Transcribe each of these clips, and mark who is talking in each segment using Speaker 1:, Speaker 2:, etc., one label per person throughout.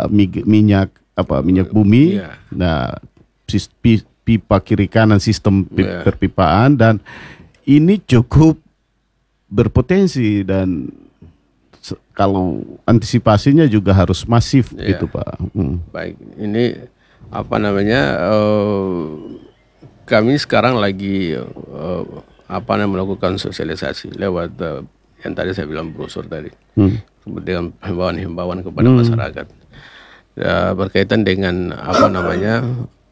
Speaker 1: minyak bumi. Nah, pipa kiri kanan sistem perpipaan, dan ini cukup berpotensi, dan kalau antisipasinya juga harus masif gitu Pak.
Speaker 2: Baik, ini apa namanya, kami sekarang lagi melakukan sosialisasi lewat yang tadi saya bilang brosur tadi, dengan himbauan kepada masyarakat berkaitan dengan apa namanya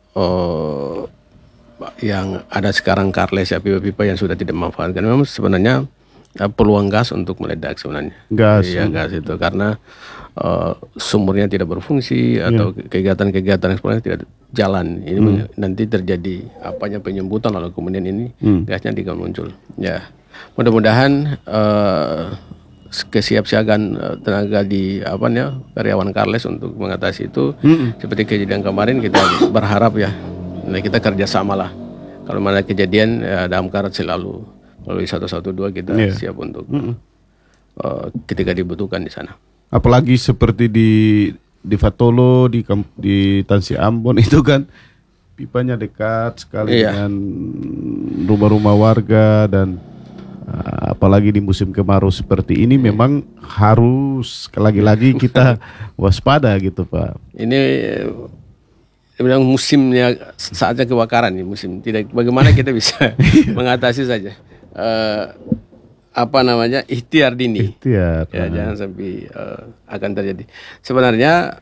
Speaker 2: yang ada sekarang Karles, pipa-pipa yang sudah tidak memanfaatkan. Memang sebenarnya peluang gas untuk meledak sebenarnya. Gas itu karena sumurnya tidak berfungsi atau kegiatan-kegiatan eksplorasi tidak jalan. Ini nanti terjadi penyembutan, lalu kemudian ini gasnya tidak muncul. Ya, mudah-mudahan kesiapsiagaan tenaga di karyawan Karles untuk mengatasi itu seperti kejadian kemarin, kita berharap kita kerjasamalah. Kalau mana kejadian damkar selalu melalui 112 kita siap untuk ketika dibutuhkan di sana.
Speaker 1: Apalagi seperti di Fatolo, di Tansi Ambon itu kan pipanya dekat sekali dengan rumah-rumah warga, dan apalagi di musim kemarau seperti ini memang harus lagi-lagi kita waspada gitu Pak.
Speaker 2: Ini bilang musimnya saatnya kebakaran, musim tidak, bagaimana kita bisa mengatasi saja. Ikhtiar dini. Jangan sampai akan terjadi. Sebenarnya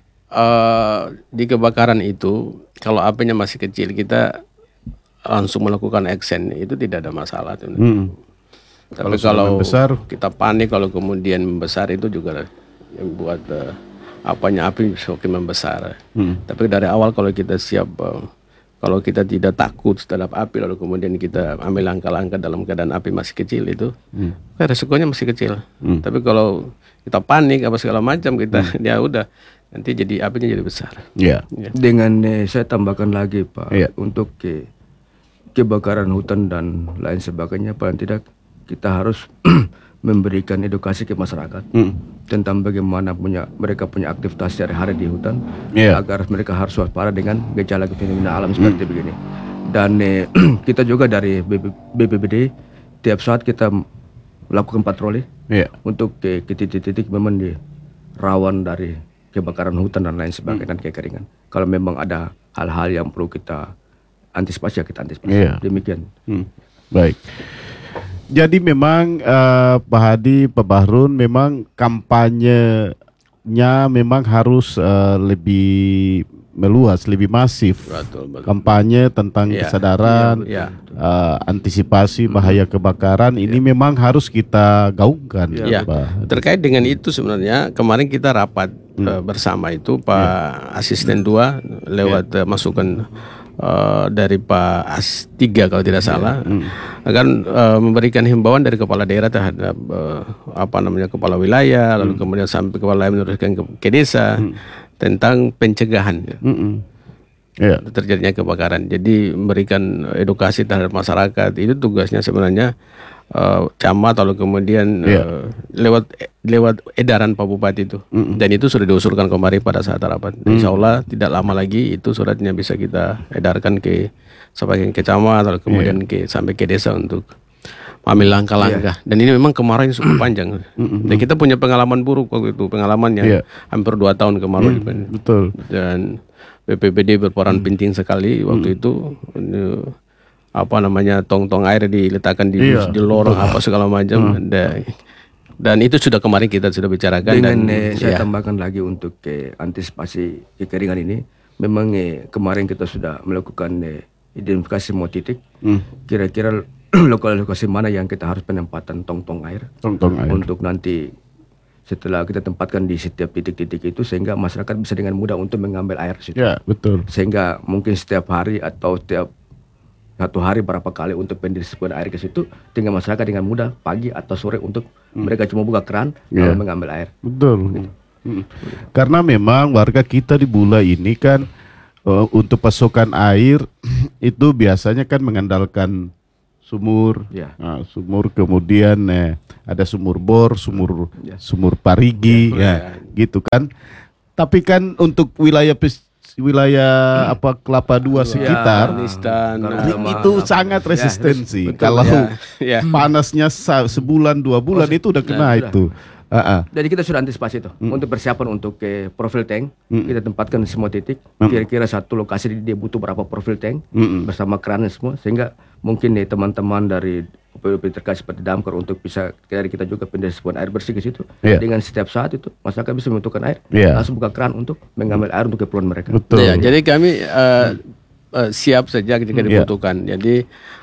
Speaker 2: di kebakaran itu kalau apinya masih kecil kita langsung melakukan action, itu tidak ada masalah. Tapi kalau besar, kita panik kalau kemudian membesar, itu juga yang buat api semakin membesar. Tapi dari awal kalau kita siap, kalau kita tidak takut terhadap api, lalu kemudian kita ambil langkah-langkah dalam keadaan api masih kecil, itu resikonya masih kecil. Tapi kalau kita panik segala macam, kita udah nanti jadi apinya jadi besar.
Speaker 3: Dengan saya tambahkan lagi Pak, untuk kebakaran hutan dan lain sebagainya, paling tidak kita harus memberikan edukasi ke masyarakat tentang bagaimana mereka punya aktivitas sehari-hari di hutan, agar mereka harus waspada dengan gejala fenomena alam seperti begini. Dan kita juga dari BPBD tiap saat kita melakukan patroli untuk ke titik-titik memang di rawan dari kebakaran hutan dan lain sebagainya, dan kekeringan. Kalau memang ada hal-hal yang perlu kita antisipasi, kita antisipasi. Demikian.
Speaker 1: Baik. Jadi memang Pak Hadi, Pak Bahrun, memang kampanyenya memang harus lebih meluas, lebih masif.
Speaker 2: Betul.
Speaker 1: Kampanye tentang kesadaran, antisipasi bahaya kebakaran, ini memang harus kita gaungkan. Pak.
Speaker 2: Terkait dengan itu sebenarnya kemarin kita rapat bersama itu Pak Asisten 2 lewat masukan dari Pak As3 kalau tidak salah, akan memberikan himbauan dari kepala daerah terhadap kepala wilayah, lalu kemudian sampai kepala wilayah meneruskan ke desa tentang pencegahan terjadinya kebakaran. Jadi memberikan edukasi terhadap masyarakat, itu tugasnya sebenarnya camat, lalu kemudian lewat edaran Pak Bupati itu, dan itu sudah diusulkan kemarin pada saat rapat. Insya Allah tidak lama lagi itu suratnya bisa kita edarkan ke sebagian kecamat, lalu kemudian sampai ke desa untuk ambil langkah-langkah. Dan ini memang kemarin cukup panjang, dan kita punya pengalaman buruk waktu itu, pengalaman yang hampir 2 tahun kemarin.
Speaker 1: Betul.
Speaker 2: Dan BPBD berperan penting sekali waktu itu. Tong-tong air diletakkan di lorong segala macam, dan itu sudah kemarin kita sudah bicarakan.
Speaker 3: Dengan saya tambahkan lagi untuk antisipasi kekeringan ini, memang kemarin kita sudah melakukan identifikasi semua titik, kira-kira lokasi mana yang kita harus penempatan tong-tong air untuk nanti setelah kita tempatkan di setiap titik-titik itu, sehingga masyarakat bisa dengan mudah untuk mengambil air situ.
Speaker 1: Betul.
Speaker 3: Sehingga mungkin setiap hari atau setiap 1 hari berapa kali untuk pendistribusian air ke situ, tinggal masyarakat dengan mudah pagi atau sore untuk mereka cuma buka keran lalu mengambil air.
Speaker 1: Betul. Karena memang warga kita di Bula ini kan untuk pasokan air itu biasanya kan mengandalkan sumur, sumur, kemudian ada sumur bor, sumur parigi, gitu kan. Tapi kan untuk wilayah apa Kelapa II sekitar itu sangat resistensi. Kalau panasnya sebulan 2 bulan itu udah kena itu.
Speaker 3: Jadi kita sudah antisipasi itu untuk persiapan untuk profil tank. Kita tempatkan di semua titik. Kira-kira satu lokasi dia butuh berapa profil tank bersama kran semua, sehingga mungkin teman-teman dari UPWP terkait seperti damkar untuk bisa dari kita juga pendistribusian air bersih ke situ. Dengan setiap saat itu masyarakat bisa membutuhkan air, langsung buka kran untuk mengambil air untuk keperluan mereka.
Speaker 2: Betul. Ya, jadi kami siap saja ketika dibutuhkan. Jadi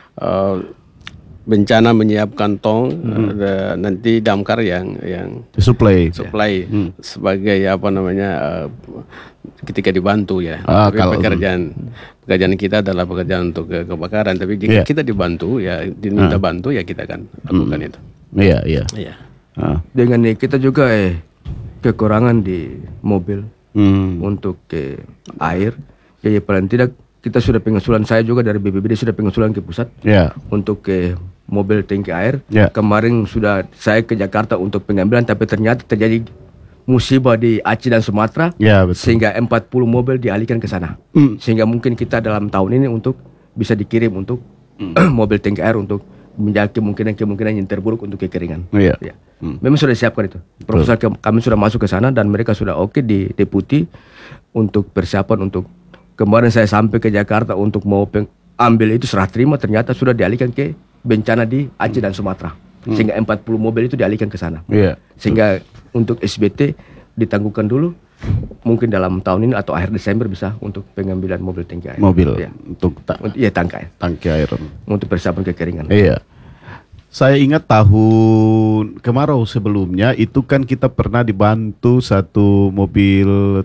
Speaker 2: bencana menyiapkan tong, nanti damkar yang
Speaker 1: supply
Speaker 2: sebagai apa namanya ketika dibantu ya. Tapi pekerjaan kita adalah pekerjaan untuk kebakaran. Tapi jika kita dibantu ya, diminta bantu ya kita akan lakukan itu.
Speaker 1: Iya.
Speaker 3: Dengan kita juga kekurangan di mobil untuk air. Jadi paling tidak kita sudah pengusulan, saya juga dari BPBD sudah pengusulan ke pusat untuk mobil tangki air. Kemarin sudah saya ke Jakarta untuk pengambilan, tapi ternyata terjadi musibah di Aceh dan Sumatera, sehingga 40 mobil dialihkan ke sana. Sehingga mungkin kita dalam tahun ini untuk bisa dikirim untuk mobil tangki air untuk menjaga kemungkinan yang terburuk untuk kekeringan. Memang sudah disiapkan itu. Proposal kami sudah masuk ke sana dan mereka sudah oke di deputi untuk persiapan untuk. Kemarin saya sampai ke Jakarta untuk mau ambil itu serah terima, ternyata sudah dialihkan ke bencana di Aceh dan Sumatera. Sehingga 40 mobil itu dialihkan ke sana. Sehingga untuk SBT ditangguhkan dulu, mungkin dalam tahun ini atau akhir Desember bisa untuk pengambilan mobil tangki air.
Speaker 1: Untuk tangki air.
Speaker 3: Untuk persiapan kekeringan.
Speaker 1: Saya ingat tahun kemarau sebelumnya itu kan kita pernah dibantu satu mobil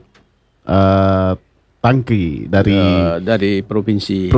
Speaker 1: tangki
Speaker 2: dari provinsi.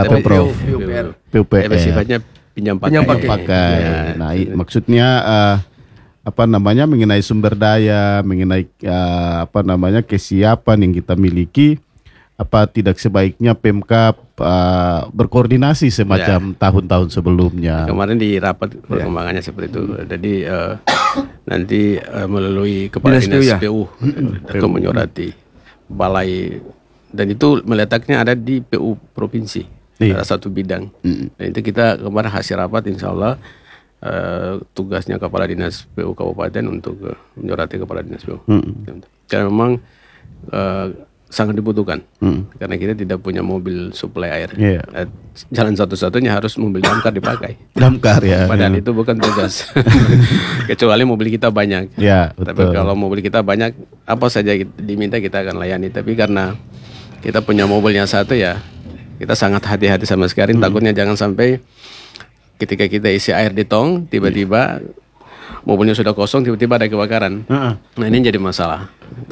Speaker 1: PUPR.
Speaker 2: Sifatnya pinjam pakai.
Speaker 1: Nah, maksudnya mengenai sumber daya, mengenai kesiapan yang kita miliki, tidak sebaiknya Pemkab berkoordinasi semacam tahun-tahun sebelumnya.
Speaker 2: Kemarin di rapat perkembangannya seperti itu. Jadi nanti melalui kepala dinas PU akan menyurati balai, dan itu meletaknya ada di PU provinsi, ada satu bidang. Dan itu kita kemarin hasil rapat, insya Allah tugasnya kepala dinas PU kabupaten untuk menyurati kepala dinas PU. Karena memang sangat dibutuhkan, karena kita tidak punya mobil suplai air. Jalan satu-satunya harus mobil damkar dipakai. Padahal itu bukan tugas. Kecuali mobil kita banyak. Tapi kalau mobil kita banyak, apa saja diminta kita akan layani. Tapi karena kita punya mobilnya satu ya, kita sangat hati-hati sama sekali. Takutnya jangan sampai ketika kita isi air di tong, tiba-tiba mobilnya sudah kosong, tiba-tiba ada kebakaran. Nah, ini jadi masalah.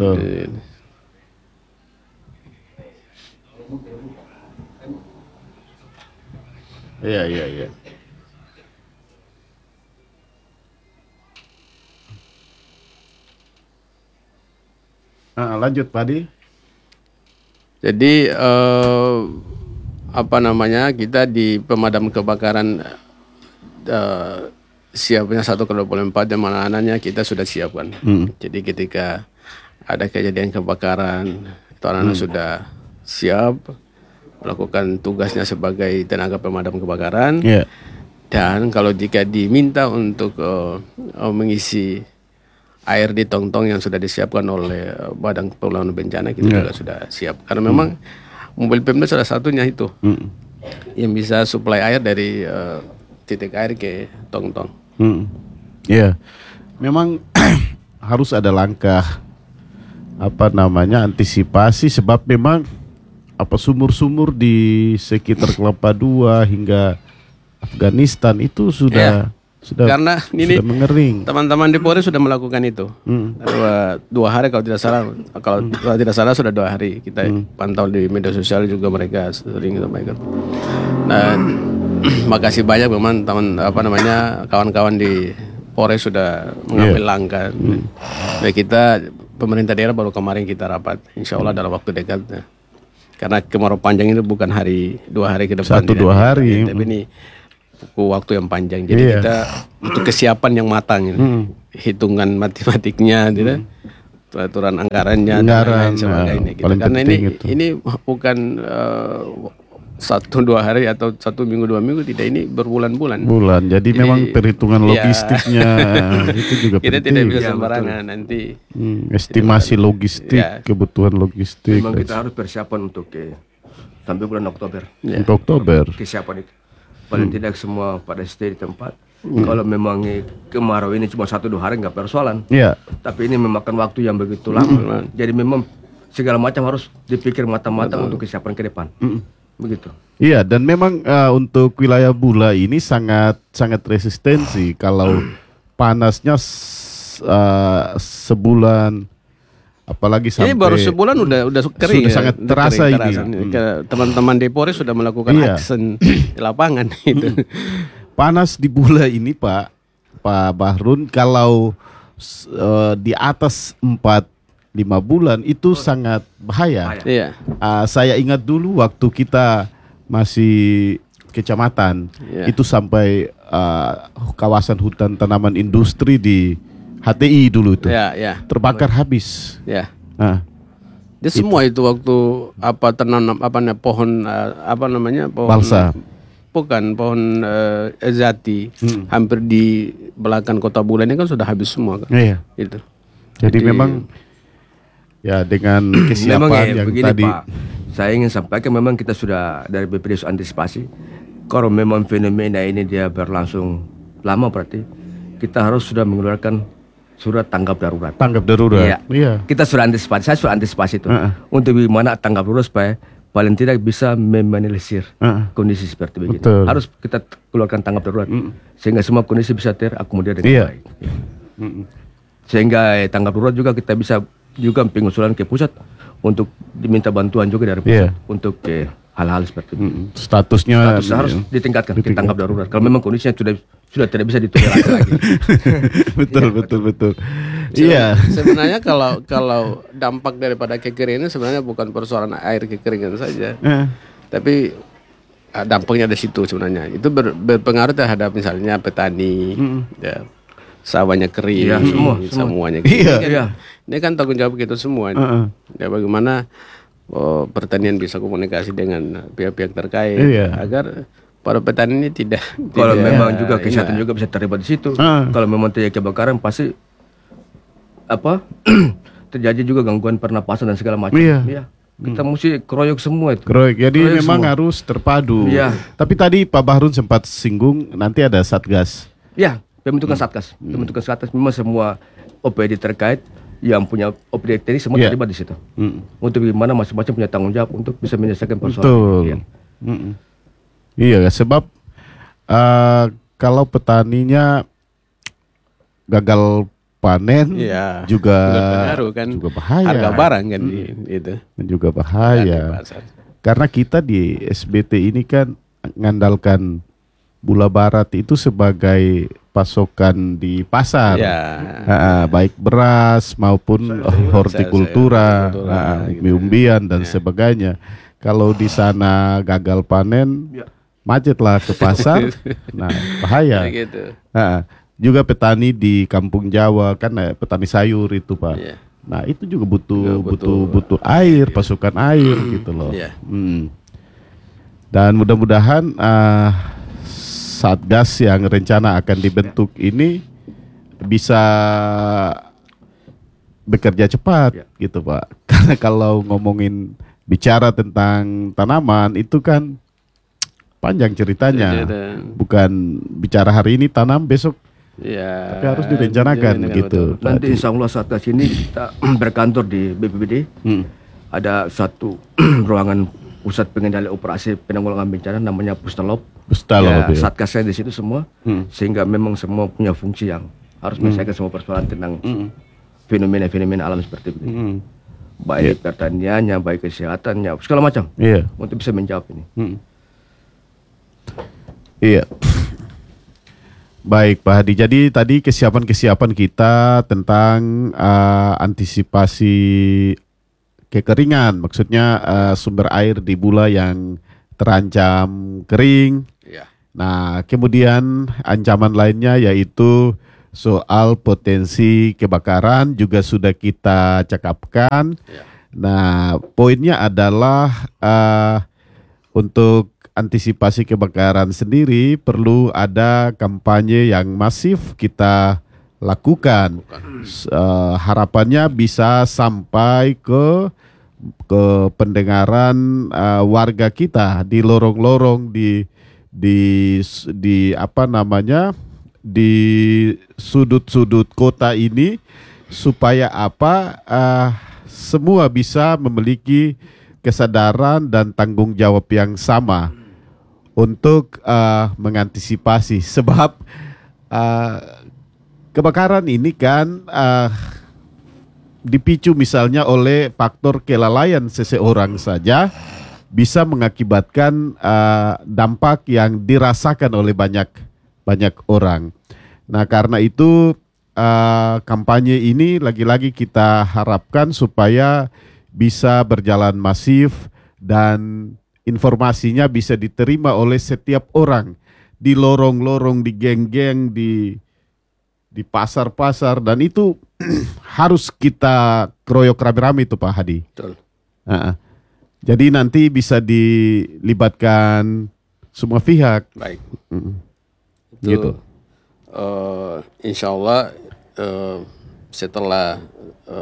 Speaker 1: Iya. Lanjut Pak Adi.
Speaker 2: Jadi kita di pemadam kebakaran siapnya 1/24 dan anak-anaknya kita sudah siapkan. Jadi ketika ada kejadian kebakaran, itu anak-anak sudah siap melakukan tugasnya sebagai tenaga pemadam kebakaran. Dan kalau jika diminta untuk mengisi air di tong-tong yang sudah disiapkan oleh Badan Penanggulangan Bencana, kita juga sudah siap. Karena memang mobil Pemda salah satunya itu yang bisa suplai air dari titik air ke tong-tong.
Speaker 1: Memang harus ada langkah antisipasi, sebab memang sumur-sumur di sekitar Kelapa II hingga Afghanistan itu sudah
Speaker 2: karena ini
Speaker 1: mengering.
Speaker 2: Teman-teman di Polri sudah melakukan itu. Dua hari kalau tidak salah sudah 2 hari kita pantau di media sosial juga, mereka sering sampaikan. Dan makasih banyak memang kawan-kawan di Polri sudah mengambil langkah. Dan kita pemerintah daerah baru kemarin kita rapat, insya Allah dalam waktu dekat. Karena kemarau panjang itu bukan 2 hari ke depan.
Speaker 1: 1-2 hari.
Speaker 2: Tapi ini waktu yang panjang. Jadi kita butuh kesiapan yang matang. Hitungan matematiknya, peraturan anggarannya dan lain sebagainya. Gitu. Karena ini bukan 1-2 hari atau 1 minggu 2 minggu, tidak, ini berbulan-bulan.
Speaker 1: Jadi memang perhitungan logistiknya itu juga
Speaker 2: kita
Speaker 1: penting.
Speaker 2: Tidak bisa sembarangan nanti.
Speaker 1: Estimasi logistik, kebutuhan logistik.
Speaker 3: Memang kita harus persiapan untuk sampai bulan Oktober.
Speaker 1: Untuk Oktober.
Speaker 3: Kesiapan itu. Paling tidak semua pada stay di tempat. Kalau memang kemarau ini cuma 1-2 hari nggak persoalan. Tapi ini memakan waktu yang begitu lama. Jadi memang segala macam harus dipikir matang-matang untuk kesiapan ke depan. Begitu.
Speaker 1: Iya, dan memang untuk wilayah Bula ini sangat resistensi kalau panasnya sebulan, apalagi sampai
Speaker 2: ini baru sebulan udah kering.
Speaker 1: Sudah sangat terasa ini.
Speaker 2: Teman-teman Depori sudah melakukan action di lapangan itu.
Speaker 1: Panas di Bula ini Pak Bahrun, kalau di atas 4-5 bulan itu sangat bahaya.
Speaker 2: Iya.
Speaker 1: Saya ingat dulu waktu kita masih kecamatan, itu sampai kawasan hutan tanaman industri di HTI dulu itu terbakar habis.
Speaker 2: Dia semua itu waktu tanam pohon pohon
Speaker 1: balsa.
Speaker 2: Bukan, pohon jati hampir di belakang kota Bula ini kan sudah habis semua kan. Itu.
Speaker 1: Jadi memang ya dengan kesiapan yang
Speaker 3: begini,
Speaker 1: tadi
Speaker 3: Pak, saya ingin sampaikan memang kita sudah dari BPD antisipasi. Kalau memang fenomena ini dia berlangsung lama, berarti kita harus sudah mengeluarkan surat tanggap darurat. Iya. Kita sudah antisipasi, saya sudah antisipasi itu. Untuk bagaimana tanggap darurat supaya paling tidak bisa meminimalisir kondisi seperti begitu.
Speaker 1: Betul.
Speaker 3: Harus kita keluarkan tanggap darurat sehingga semua kondisi bisa terakomodir dengan baik. Sehingga tanggap darurat juga kita bisa juga pengusulan ke pusat untuk diminta bantuan juga dari pusat untuk hal-hal seperti itu.
Speaker 1: Statusnya
Speaker 3: harus ditingkatkan ke tanggap darurat. Kalau memang kondisinya sudah tidak bisa ditoleransi lagi.
Speaker 1: Betul. Iya.
Speaker 2: Sebenarnya kalau dampak daripada kekeringan sebenarnya bukan persoalan air kekeringan saja, tapi dampaknya di situ sebenarnya. Itu berpengaruh terhadap misalnya petani, sawahnya kering, semuanya. Ini kan tanggung jawab kita semua. Ya, bagaimana pertanian bisa komunikasi dengan pihak-pihak terkait agar para petani ini tidak.
Speaker 3: Kalau memang juga kesehatan juga bisa terlibat di situ. Kalau memang terjadi kebakaran pasti terjadi juga gangguan pernapasan dan segala macam. Kita mesti keroyok semua itu.
Speaker 1: Jadi memang harus terpadu. Tapi tadi Pak Bahrun sempat singgung nanti ada satgas.
Speaker 3: Pembentukan satgas. Pembentukan satgas memang semua OPD terkait yang punya OPD ini semua terlibat di situ. Untuk bagaimana masing-masing punya tanggung jawab untuk bisa menyelesaikan persoalan.
Speaker 1: Iya, sebab kalau petaninya gagal panen juga
Speaker 2: kan,
Speaker 1: juga bahaya.
Speaker 2: Harga barang kan itu.
Speaker 1: Juga bahaya. Karena kita di SBT ini kan mengandalkan Bula Barat itu sebagai pasokan di pasar, baik beras maupun hortikultura, umbi-umbian dan sebagainya. Kalau di sana gagal panen, macetlah ke pasar, bahaya. Juga petani di Kampung Jawa kan petani sayur itu Pak. Nah itu juga butuh air, pasokan air gitu loh. Dan mudah-mudahan satgas yang rencana akan dibentuk ini bisa bekerja cepat gitu Pak. Karena kalau ngomongin bicara tentang tanaman itu kan panjang ceritanya. Bukan bicara hari ini tanam besok. Tapi harus direncanakan gitu.
Speaker 3: Nanti insya Allah satgas ini kita berkantor di BPBD. Ada satu ruangan pusat pengendali operasi penanggulangan bencana namanya Pustalop. Satgasnya di situ semua, sehingga memang semua punya fungsi yang harus menyelesaikan semua persoalan tentang fenomena-fenomena alam seperti itu. Baik pertaniannya, baik kesehatannya, segala macam. Untuk bisa menjawab ini.
Speaker 1: Baik Pak Hadi, jadi tadi kesiapan kita tentang antisipasi kekeringan, maksudnya sumber air di Bula yang terancam kering. Nah kemudian ancaman lainnya yaitu soal potensi kebakaran juga sudah kita cakapkan.
Speaker 2: Ya.
Speaker 1: Nah, poinnya adalah untuk antisipasi kebakaran sendiri perlu ada kampanye yang masif kita lakukan. Harapannya bisa sampai ke pendengaran warga kita di lorong-lorong di apa namanya, di sudut-sudut kota ini, supaya semua bisa memiliki kesadaran dan tanggung jawab yang sama untuk mengantisipasi, sebab kebakaran ini kan dipicu misalnya oleh faktor kelalaian seseorang saja bisa mengakibatkan dampak yang dirasakan oleh banyak orang. Nah, karena itu kampanye ini lagi-lagi kita harapkan supaya bisa berjalan masif dan informasinya bisa diterima oleh setiap orang di lorong-lorong, di geng-geng, di pasar-pasar, dan itu harus kita keroyok rame-rame itu Pak Hadi.
Speaker 2: Betul.
Speaker 1: Jadi nanti bisa dilibatkan semua pihak.
Speaker 2: Baik.
Speaker 1: Gitu.
Speaker 2: Insya Allah setelah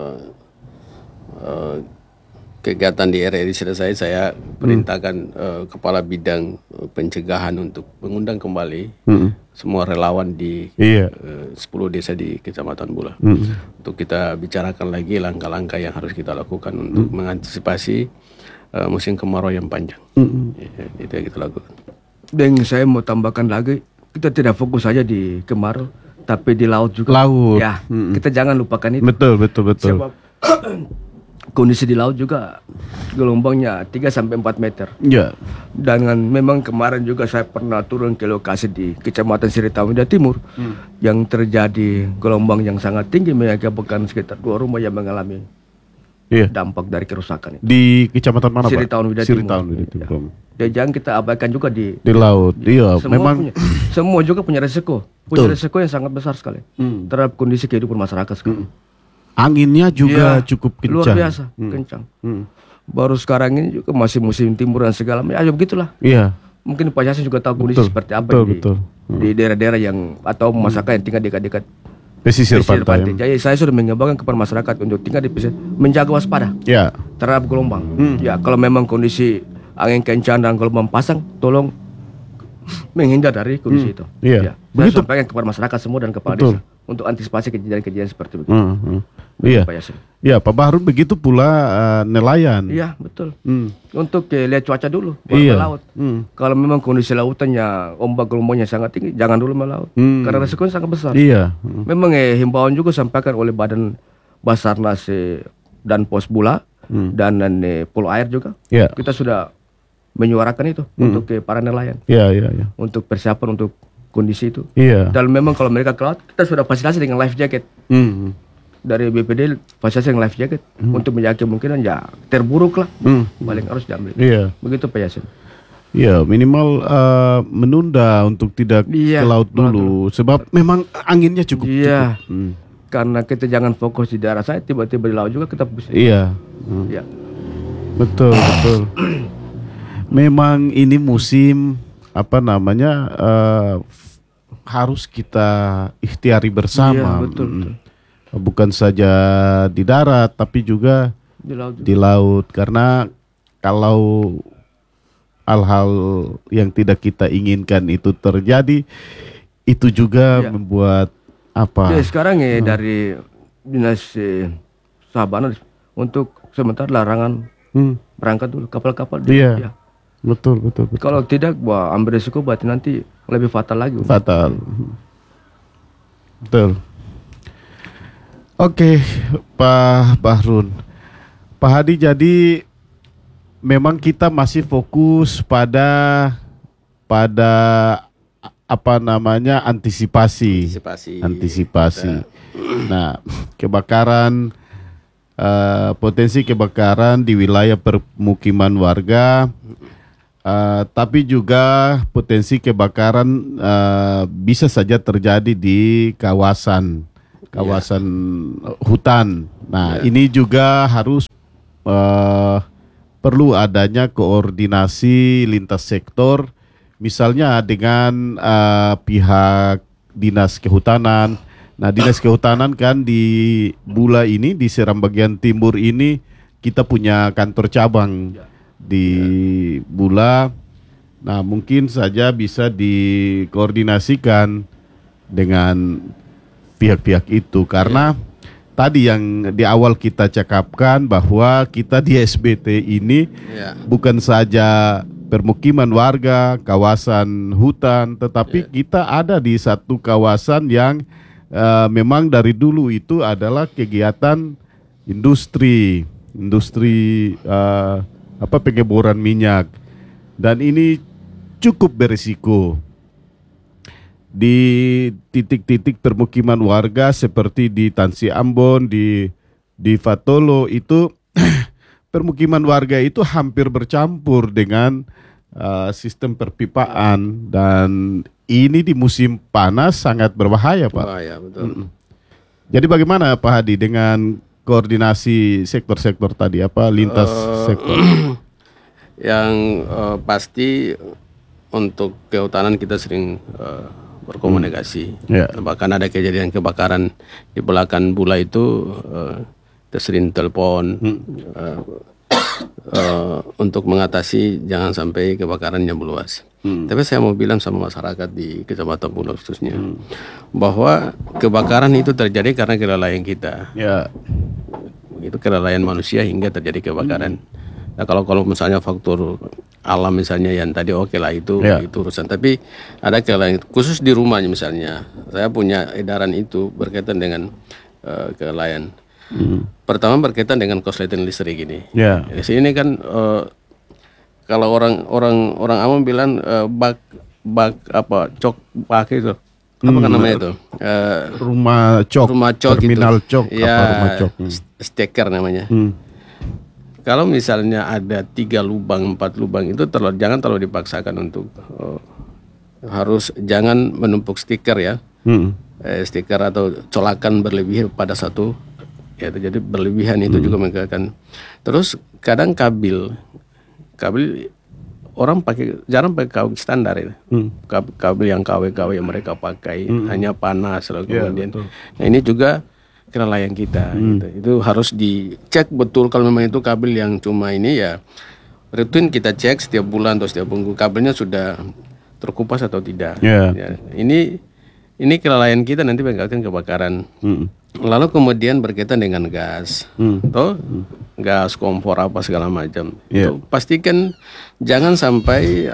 Speaker 2: kegiatan di RRI selesai, saya perintahkan kepala bidang pencegahan untuk mengundang kembali semua relawan di 10 desa di Kecamatan Bula untuk kita bicarakan lagi langkah-langkah yang harus kita lakukan untuk mengantisipasi musim kemarau yang panjang. Itu yang kita lakukan.
Speaker 3: Dan saya mau tambahkan lagi, kita tidak fokus saja di kemarau, tapi di laut juga.
Speaker 1: Laut.
Speaker 3: Ya, kita jangan lupakan itu.
Speaker 1: Betul.
Speaker 3: Sebab kondisi di laut juga gelombangnya 3-4 meter.
Speaker 1: Ya.
Speaker 3: Dan memang kemarin juga saya pernah turun ke lokasi di Kecamatan Siritaun Timur yang terjadi gelombang yang sangat tinggi, mengakibatkan sekitar 2 rumah yang mengalami dampak dari kerusakan itu.
Speaker 1: Di kecamatan mana, Pak?
Speaker 3: Siritaun Timur. Dan jangan kita abaikan juga di
Speaker 1: laut. Iya, memang
Speaker 3: semua juga punya resiko yang sangat besar sekali terhadap kondisi kehidupan masyarakat sekarang.
Speaker 1: Anginnya juga cukup kencang.
Speaker 3: Luar biasa, kencang. Baru sekarang ini juga masih musim timur dan segala macam. Ya begitulah.
Speaker 1: Iya.
Speaker 3: Mungkin Pak Yasin juga tahu kondisi seperti apa di daerah-daerah yang atau masyarakat yang tinggal dekat-dekat
Speaker 1: pesisir pantai.
Speaker 3: Jadi saya sudah mengembangkan kepada masyarakat untuk tinggal di pesisir, menjaga waspada terhadap gelombang. Ya, kalau memang kondisi angin kencang dan gelombang pasang, tolong menghindar dari kondisi itu.
Speaker 1: Iya.
Speaker 3: Saya sampaikan kepada masyarakat semua dan kepala desa untuk antisipasi kejadian-kejadian seperti begitu.
Speaker 1: Iya. Iya, Pak Bahrun, begitu pula nelayan.
Speaker 3: Iya, betul. Untuk lihat cuaca dulu baru melaut. Kalau memang kondisi lautannya ombak gelombangnya sangat tinggi, jangan dulu melaut. Karena resikonya sangat besar.
Speaker 1: Iya.
Speaker 3: Memang himbauan juga sampaikan oleh Badan Basarnas dan Pos Bula dan Polo Air juga. Kita sudah menyuarakan itu untuk para nelayan.
Speaker 1: Iya.
Speaker 3: Untuk persiapan untuk kondisi itu.
Speaker 1: Iya.
Speaker 3: Dan memang kalau mereka ke laut, kita sudah fasilitasi dengan life jacket. Dari BPD fasilitasi dengan life jacket untuk menjaga kemungkinan terburuk lah. Paling harus diambil.
Speaker 1: Iya.
Speaker 3: Begitu Pak Yasin.
Speaker 1: Iya, minimal menunda untuk tidak ke laut dulu, sebab memang anginnya cukup.
Speaker 3: Karena kita jangan fokus di daerah saya, tiba-tiba di laut juga kita bisa.
Speaker 1: Iya. Betul. Memang ini musim harus kita ikhtiari bersama.
Speaker 3: Betul.
Speaker 1: Bukan saja di darat tapi juga di laut. Karena kalau hal-hal yang tidak kita inginkan itu terjadi, itu juga membuat
Speaker 3: sekarang dari Dinas Sabana untuk sementara larangan berangkat dulu kapal-kapal.
Speaker 1: Betul.
Speaker 3: Kalau tidak, ambil risiko berarti nanti lebih fatal lagi.
Speaker 1: Fatal. Betul. Oke, Pak Bahrun. Pak Hadi, jadi memang kita masih fokus pada antisipasi. Nah, kebakaran, potensi kebakaran di wilayah permukiman warga tapi juga potensi kebakaran bisa saja terjadi di kawasan hutan. Nah, ini juga harus perlu adanya koordinasi lintas sektor, misalnya dengan pihak dinas kehutanan. Nah, dinas kehutanan kan di Bula ini, di Seram bagian timur ini, kita punya kantor cabang di Bula. Nah, mungkin saja bisa dikoordinasikan dengan pihak-pihak itu, karena tadi yang di awal kita cakapkan bahwa kita di SBT ini bukan saja permukiman warga, kawasan hutan, tetapi kita ada di satu kawasan yang memang dari dulu itu adalah kegiatan industri pengeboran minyak, dan ini cukup berisiko di titik-titik permukiman warga seperti di Tansi Ambon, di Fatolo itu permukiman warga itu hampir bercampur dengan sistem perpipaan, dan ini di musim panas sangat berbahaya, Pak.
Speaker 2: Bahaya, betul.
Speaker 1: Jadi bagaimana Pak Hadi dengan koordinasi sektor-sektor tadi, lintas sektor?
Speaker 2: Yang pasti untuk kehutanan kita sering berkomunikasi. Bahkan ada kejadian kebakaran di belakang Bula itu, kita sering telepon untuk mengatasi jangan sampai kebakarannya meluas. Tapi saya mau bilang sama masyarakat di Kecamatan Bula khususnya, bahwa kebakaran itu terjadi karena kelalaian kita. Itu kelalaian manusia hingga terjadi kebakaran. Nah, kalau misalnya faktor alam misalnya yang tadi oke lah itu urusan. Tapi ada kelalaian khusus di rumahnya misalnya. Saya punya edaran itu berkaitan dengan kelalaian. Pertama berkaitan dengan korsleting listrik ini. Di sini kan kalau orang awam bilang bak cok bak itu. Apa kan namanya itu?
Speaker 1: Rumah cok, terminal
Speaker 2: gitu.
Speaker 1: Cok, rumah cok.
Speaker 2: Steker namanya. Kalau misalnya ada 3 lubang, 4 lubang itu jangan terlalu dipaksakan untuk jangan menumpuk stiker ya. Stiker atau colakan berlebih pada satu, ya jadi berlebihan itu juga mengakibatkan. Terus kadang kabel orang jarang pakai kabel standar ya. Kabel yang KW yang mereka pakai hanya panas lalu kemudian. Nah, ini juga kelalaian kita gitu. Itu harus dicek betul kalau memang itu kabel yang cuma ini ya rutin kita cek setiap bulan atau setiap minggu kabelnya sudah terkupas atau tidak. Ya, ini kelalaian kita nanti mengakibatkan kebakaran. Lalu kemudian berkaitan dengan gas, gas kompor apa segala macam. Itu pastikan jangan sampai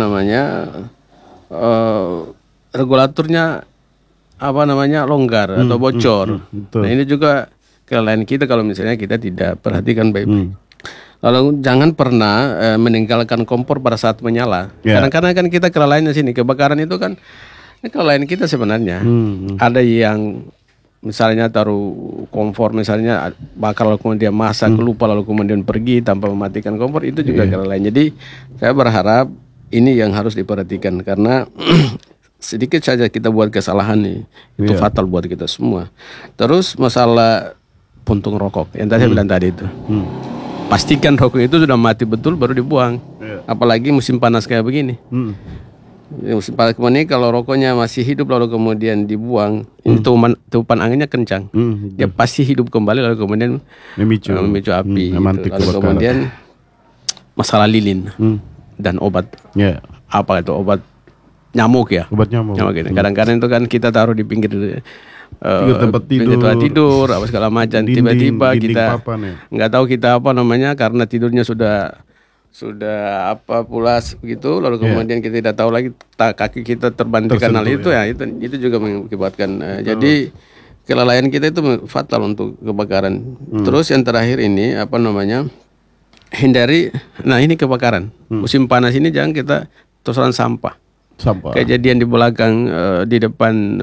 Speaker 2: regulatornya longgar atau bocor. Nah, ini juga kelalaian kita kalau misalnya kita tidak perhatikan baik-baik. Lalu jangan pernah meninggalkan kompor pada saat menyala. Kadang-kadang kan kita kelalaiannya sini, kebakaran itu kan ini kelalaian kita sebenarnya. Ada yang misalnya taruh kompor misalnya bakar lalu kemudian masak lupa lalu kemudian pergi tanpa mematikan kompor, itu juga kelalaian. Jadi saya berharap ini yang harus diperhatikan karena sedikit saja kita buat kesalahan nih itu fatal buat kita semua. Terus masalah puntung rokok yang tadi saya bilang tadi itu, pastikan rokok itu sudah mati betul baru dibuang. Apalagi musim panas kayak begini. Musim panas ini kalau rokoknya masih hidup lalu kemudian dibuang, ini tuupan anginnya kencang, dia pasti hidup kembali lalu kemudian memicu api. Lalu kemudian masalah lilin dan obat, apa itu obat nyamuk ya?
Speaker 1: Obat nyamuk.
Speaker 2: Kadang-kadang itu kan kita taruh di pinggir tempat tidur apa segala macam. Tiba-tiba kita nggak tahu kita karena tidurnya sudah pulas begitu, lalu kemudian kita tidak tahu lagi kaki kita terbanting kanal itu itu juga mengakibatkan. Jadi kelalaian kita itu fatal untuk kebakaran. Terus yang terakhir ini hindari. Nah, ini kebakaran musim panas ini jangan kita terus sampah. Kejadian di belakang di depan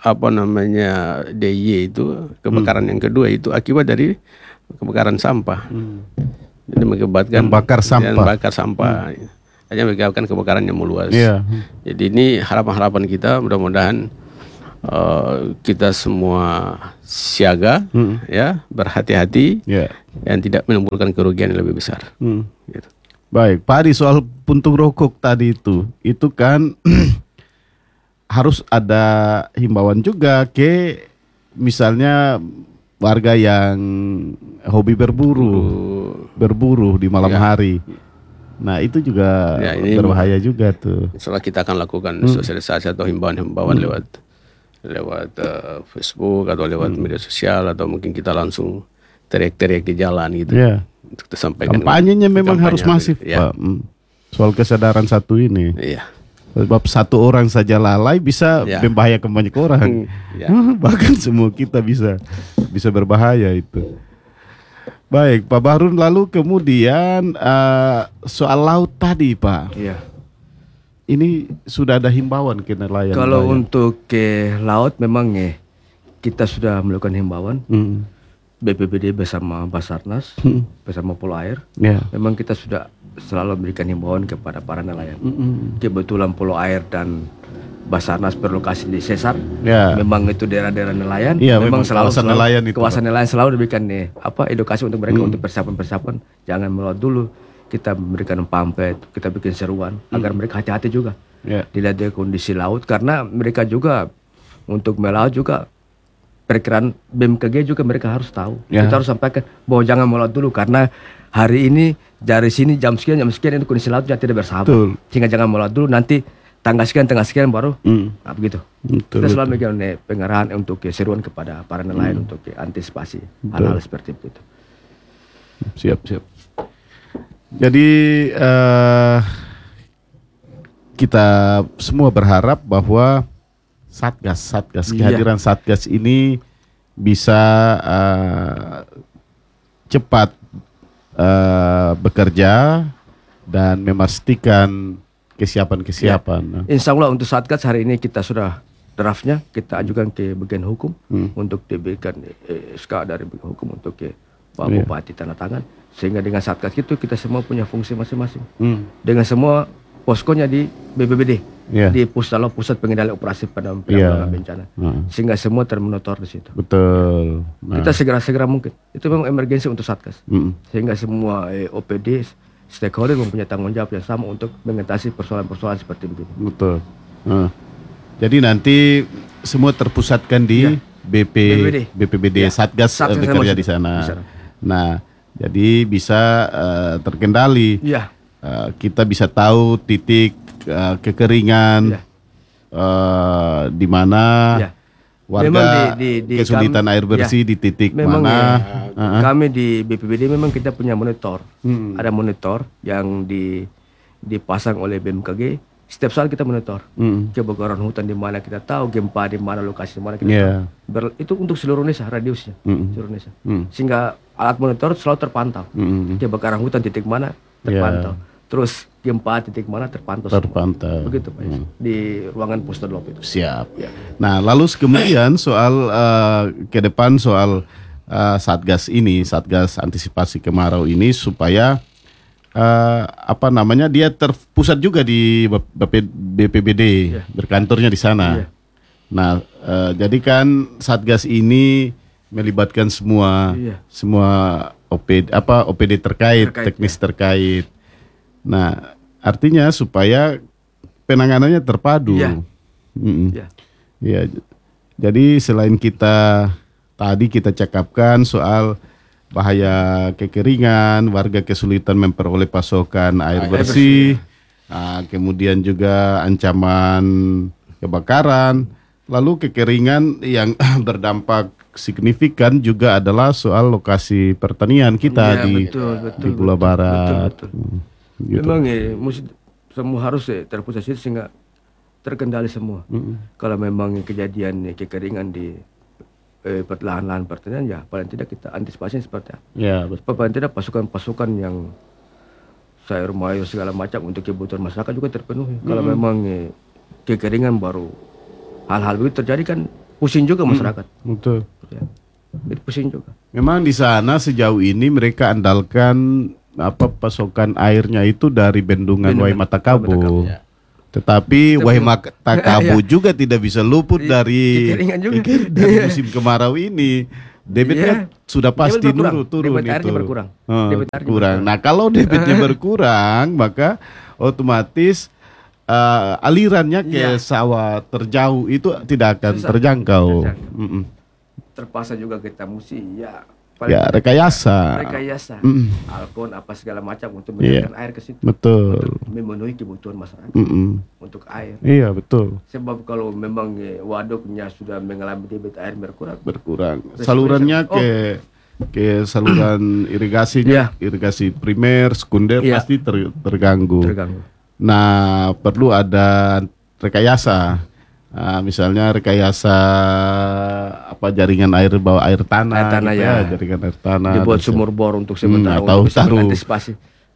Speaker 2: DIY itu kebakaran yang kedua itu akibat dari kebakaran sampah. Jadi mengakibatkan
Speaker 1: bakar sampah.
Speaker 2: hanya menyebabkan kebakaran yang meluas.
Speaker 1: Yeah.
Speaker 2: Jadi ini harapan-harapan kita, mudah-mudahan kita semua siaga, ya, berhati-hati, dan tidak menimbulkan kerugian yang lebih besar. Gitu.
Speaker 1: Baik, Pak Adi, soal puntung rokok tadi itu kan harus ada himbauan juga ke misalnya warga yang hobi berburu di malam hari. Nah itu juga ini berbahaya juga tuh.
Speaker 2: Setelah kita akan lakukan sosialisasi atau himbauan lewat Facebook atau lewat media sosial, atau mungkin kita langsung teriak-teriak di jalan gitu. Untuk disampaikan.
Speaker 1: Kampanyenya memang harus masif, Pak. Soal kesadaran satu ini. Sebab satu orang saja lalai bisa membahayakan banyak orang. Bahkan semua kita bisa berbahaya itu. Baik, Pak Bahrun, lalu kemudian soal laut tadi, Pak.
Speaker 3: Iya.
Speaker 1: Ini sudah ada himbauan ke nelayan.
Speaker 3: Kalau untuk ke laut memang kita sudah melakukan himbauan. BPBD bersama Basarnas, bersama Polo Air. Memang kita sudah selalu memberikan himbauan kepada para nelayan. Kebetulan Polo Air dan Basarnas berlokasi di Sesar. Memang itu daerah-daerah nelayan. Memang selalu kawasan nelayan selalu diberikan edukasi untuk mereka untuk persiapan. Jangan melaut dulu. Kita memberikan pamflet, kita bikin seruan agar mereka hati-hati juga. Dilihat dari kondisi laut, karena mereka juga untuk melaut juga perkiraan BMKG juga mereka harus tahu. Kita harus sampaikan bahwa jangan melaut dulu, karena hari ini dari sini jam sekian itu kondisi lautnya tidak bersahabat. Sehingga jangan melaut dulu, nanti tanggal sekian baru begitu. Kita selalu memberikan pengarahan untuk seruan kepada para nelayan untuk antisipasi hal-hal seperti itu.
Speaker 1: Siap. Jadi kita semua berharap bahwa Satgas kehadiran Satgas ini bisa cepat bekerja dan memastikan kesiapan.
Speaker 3: Insya Allah untuk Satgas hari ini kita sudah draftnya kita ajukan ke bagian hukum untuk diberikan SK dari bagian hukum untuk ke Pak Bupati tanda tangan, sehingga dengan Satgas itu kita semua punya fungsi masing-masing. Dengan semua poskonya di BPBD, di pusat pengendalian operasi penanggulangan bencana, sehingga semua termonitor di situ.
Speaker 1: Betul.
Speaker 3: Kita segera mungkin. Itu memang emergensi untuk Satgas, sehingga semua OPD stakeholder mempunyai tanggung jawab yang sama untuk mengatasi persoalan-persoalan seperti begini.
Speaker 1: Betul. Jadi nanti semua terpusatkan di BPBD. Satgas bekerja di sana. Nah, jadi bisa terkendali. Kita bisa tahu titik kekeringan di mana warga kesulitan air bersih di titik
Speaker 3: memang
Speaker 1: mana.
Speaker 3: Kami di BPBD memang kita punya monitor. Ada monitor yang dipasang oleh BMKG. Setiap saat kita monitor kebakaran hutan di mana kita tahu, gempa di mana, lokasi di mana kita tahu. Itu untuk seluruh Indonesia, radiusnya seluruh Indonesia. Sehingga alat monitor selalu terpantau. Kebakaran hutan titik mana terpantau. Terus gempa titik mana terpantau. Begitu Pak. Di ruangan Pusdalop itu.
Speaker 1: Siap. Nah, lalu kemudian soal ke depan soal Satgas ini, Satgas antisipasi kemarau ini, supaya dia terpusat juga di BPBD, berkantornya di sana. Nah, jadi kan Satgas ini melibatkan semua OPD terkait, teknis terkait. Nah, artinya supaya penanganannya terpadu. Jadi selain kita cakapkan soal bahaya kekeringan, warga kesulitan memperoleh pasokan air bersih. Kemudian juga ancaman kebakaran. Lalu kekeringan yang berdampak signifikan juga adalah soal lokasi pertanian kita di Pulau Barat.
Speaker 3: Betul. Gitu. Memang semua harus terpusat sehingga terkendali semua. Kalau memang kejadian kekeringan di lahan-lahan pertanian, paling tidak kita antisipasi seperti apa. Paling tidak pasukan-pasukan yang sayur mayur segala macam untuk kebutuhan masyarakat juga terpenuhi. Kalau memang kekeringan baru hal-hal begitu terjadi kan pusing juga masyarakat.
Speaker 1: Betul.
Speaker 3: Pusing juga.
Speaker 1: Memang di sana sejauh ini mereka andalkan pasokan airnya itu dari bendungan Waimatakabo. Ya. Tetapi Waimatakabo juga tidak bisa luput dari musim kemarau ini. Debitnya sudah pasti turun
Speaker 3: debit
Speaker 1: itu.
Speaker 3: Berkurang.
Speaker 1: Nah, kalau debitnya berkurang, maka otomatis alirannya ke sawah terjauh itu tidak akan terjangkau.
Speaker 3: Terpaksa juga kita mesti
Speaker 1: rekayasa.
Speaker 3: Alkon apa segala macam untuk menjadikan air ke situ.
Speaker 1: Betul.
Speaker 3: Untuk memenuhi kebutuhan masyarakat untuk air.
Speaker 1: Iya, betul.
Speaker 3: Sebab kalau memang waduknya sudah mengalami debit air berkurang.
Speaker 1: Salurannya ke saluran irigasinya, irigasi primer, sekunder pasti terganggu. Nah, perlu ada rekayasa. Misalnya rekayasa jaringan air bawah air tanah jaringan air tanah.
Speaker 3: Dibuat sumur bor untuk sementara
Speaker 1: atau
Speaker 3: untuk bisa mengantisipasi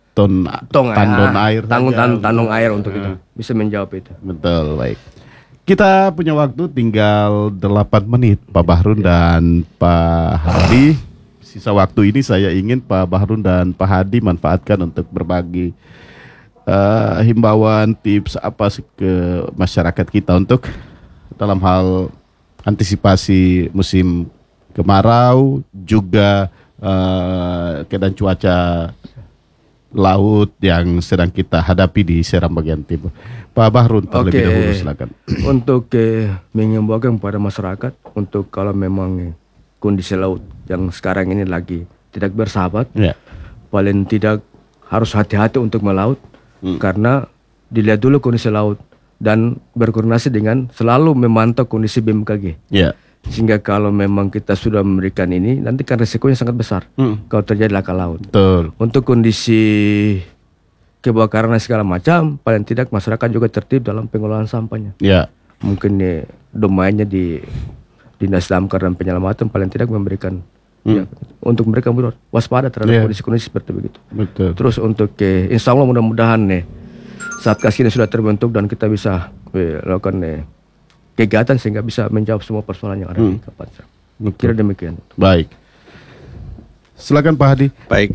Speaker 3: tanggung air untuk itu bisa menjawab itu.
Speaker 1: Betul, baik. Kita punya waktu tinggal 8 menit, Pak Bahrun dan Pak Hadi. Sisa waktu ini saya ingin Pak Bahrun dan Pak Hadi manfaatkan untuk berbagi himbauan, tips apa sih ke masyarakat kita untuk dalam hal antisipasi musim kemarau, juga keadaan cuaca laut yang sedang kita hadapi di Seram bagian timur. Pak Bahrun terlebih dahulu, silakan.
Speaker 3: Untuk mengimbaukan kepada masyarakat untuk kalau memang kondisi laut yang sekarang ini lagi tidak bersahabat, paling tidak harus hati-hati untuk melaut. Karena dilihat dulu kondisi laut dan berkoordinasi dengan selalu memantau kondisi BMKG. Sehingga kalau memang kita sudah memberikan ini, nanti kan resikonya sangat besar kalau terjadi laka laut.
Speaker 1: Betul.
Speaker 3: Untuk kondisi kebakaran dan segala macam, paling tidak masyarakat juga tertib dalam pengelolaan sampahnya. Mungkin domainnya di Dinas Damkar dan Penyelamatan paling tidak memberikan untuk mereka waspada terhadap kondisi-kondisi seperti begitu.
Speaker 1: Betul.
Speaker 3: Terus untuk insya Allah mudah-mudahan Satgas ini sudah terbentuk dan kita bisa melakukan kegiatan sehingga bisa menjawab semua persoalan yang ada di Kabupaten Seram. Kira demikian.
Speaker 1: Baik. Silakan Pak Hadi.
Speaker 2: Baik,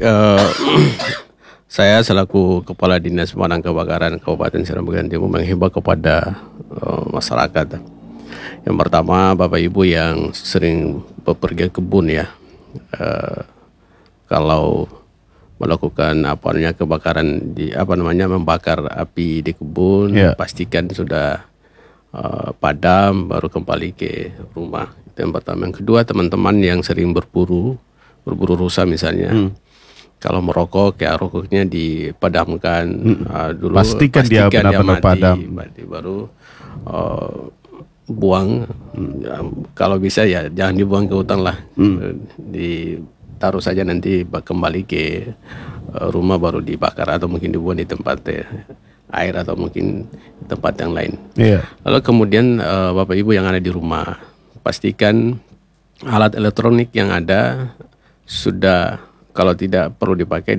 Speaker 2: saya selaku Kepala Dinas Pemadam Kebakaran Kabupaten Seram bagian timur menghimbau kepada masyarakat. Yang pertama, Bapak Ibu yang sering bepergian kebun kalau melakukan kebakaran membakar api di kebun, pastikan sudah padam baru kembali ke rumah. Itu yang pertama. Yang kedua, teman-teman yang sering berburu rusa misalnya, kalau merokok rokoknya dipadamkan dulu,
Speaker 1: pastikan dia benar-benar padam,
Speaker 2: baru buang. Kalau bisa jangan dibuang ke hutan lah, ditaruh saja, nanti kembali ke rumah baru dibakar atau mungkin dibuang di tempat air atau mungkin tempat yang lain. Lalu kemudian Bapak Ibu yang ada di rumah, pastikan alat elektronik yang ada sudah, kalau tidak perlu dipakai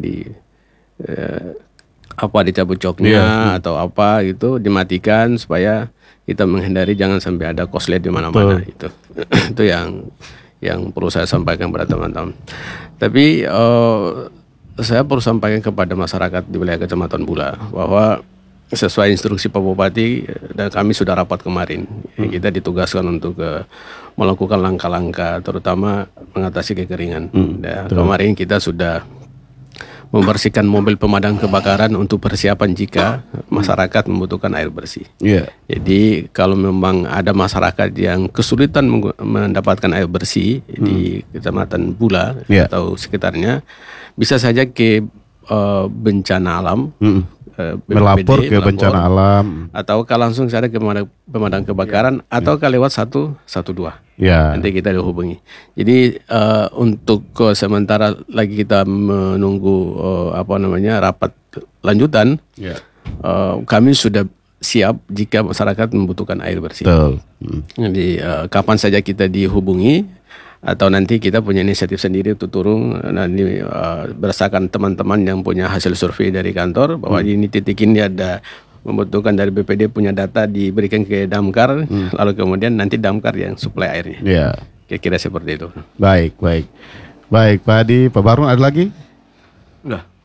Speaker 2: dicabut joknya atau apa gitu, dimatikan supaya kita menghindari jangan sampai ada korslet di mana-mana. Itu yang perlu saya sampaikan kepada teman-teman. Tapi saya perlu sampaikan kepada masyarakat di wilayah Kecamatan Bula bahwa sesuai instruksi Pak Bupati dan kami sudah rapat kemarin, kita ditugaskan untuk melakukan langkah-langkah terutama mengatasi kekeringan. Kemarin kita sudah membersihkan mobil pemadam kebakaran untuk persiapan jika masyarakat membutuhkan air bersih. Jadi kalau memang ada masyarakat yang kesulitan mendapatkan air bersih di Kecamatan Bula atau sekitarnya, bisa saja ke bencana alam,
Speaker 1: melapor ke bencana alam,
Speaker 2: atau langsung saja ke pemadam kebakaran, atau lewat 112. Nanti kita dihubungi. Jadi untuk sementara lagi kita menunggu rapat lanjutan, kami sudah siap jika masyarakat membutuhkan air bersih. Jadi kapan saja kita dihubungi, atau nanti kita punya inisiatif sendiri untuk turun, nanti berdasarkan teman-teman yang punya hasil survei dari kantor bahwa ini titik ini ada membutuhkan dari BPD punya data diberikan ke Damkar, lalu kemudian nanti Damkar yang suplai airnya. Kira-kira seperti itu.
Speaker 1: Baik Pak Hadi, Pak Bahrun ada lagi?
Speaker 3: Enggak.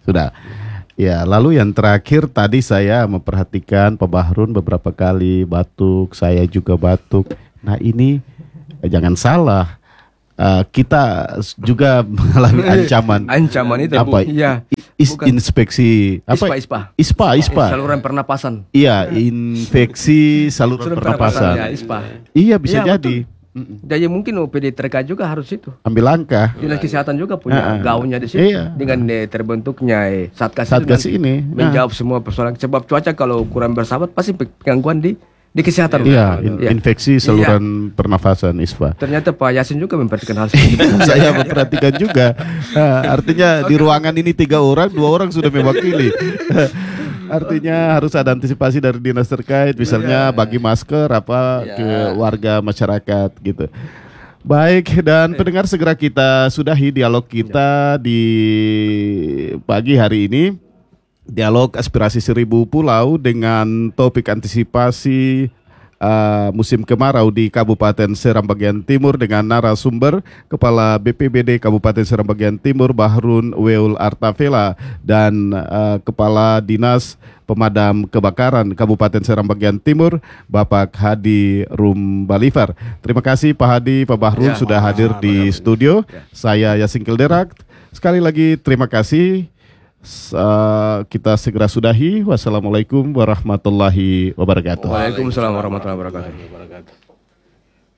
Speaker 1: Sudah. Ya, lalu yang terakhir tadi saya memperhatikan Pak Bahrun beberapa kali batuk, saya juga batuk. Nah ini jangan salah, kita juga mengalami ancaman.
Speaker 3: Ancaman itu
Speaker 1: apa?
Speaker 3: Ya,
Speaker 1: inspeksi apa? ISPA.
Speaker 3: Saluran pernapasan.
Speaker 1: Iya, infeksi saluran pernapasan.
Speaker 3: Ya, ISPA.
Speaker 1: Iya bisa jadi.
Speaker 3: Jadi mungkin OPD terkait juga harus itu.
Speaker 1: Ambil langkah.
Speaker 3: Dinas Kesehatan juga punya gaunnya di situ.
Speaker 1: Iya.
Speaker 3: Dengan terbentuknya
Speaker 1: Satgas ini
Speaker 3: menjawab semua persoalan. Sebab cuaca kalau kurang bersahabat pasti gangguan di kesehatan.
Speaker 1: Iya, infeksi saluran pernafasan ISPA.
Speaker 3: Ternyata Pak Yasin juga memperhatikan hal itu.
Speaker 1: Saya memperhatikan juga. Artinya di ruangan ini 3 orang, 2 orang sudah mewakili. Artinya harus ada antisipasi dari dinas terkait, misalnya bagi masker ke warga masyarakat gitu. Baik, dan pendengar, segera kita sudahi dialog kita di pagi hari ini. Dialog Aspirasi 1000 Pulau dengan topik antisipasi musim kemarau di Kabupaten Seram bagian Timur dengan narasumber Kepala BPBD Kabupaten Seram bagian Timur Bahrun Weul Artavela dan Kepala Dinas Pemadam Kebakaran Kabupaten Seram bagian Timur Bapak Hadi Rumbalifar. Terima kasih Pak Hadi, Pak Bahrun sudah hadir di studio. Saya Yasin Kilderak. Sekali lagi terima kasih. Kita segera sudahi. Wassalamualaikum warahmatullahi wabarakatuh.
Speaker 3: Waalaikumsalam warahmatullahi wabarakatuh.